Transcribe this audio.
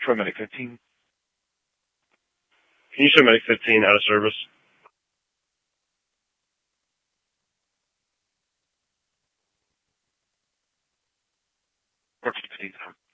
For Medic 15. Can you show Medic 15 out of service? Port 15.